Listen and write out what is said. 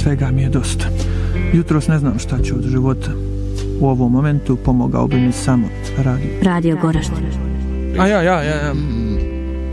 svega mi je dosta. Jutros ne znam šta ću od života. U ovom momentu pomogao bi mi samo radio. Radio Goražde. Ja,